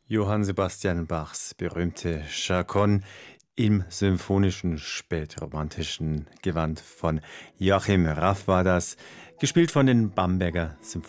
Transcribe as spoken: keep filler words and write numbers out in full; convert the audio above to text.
Johann Sebastian Bachs berühmte Chaconne im symphonischen spätromantischen Gewand von Joachim Raff war das, gespielt von den Bamberger Symphoniker.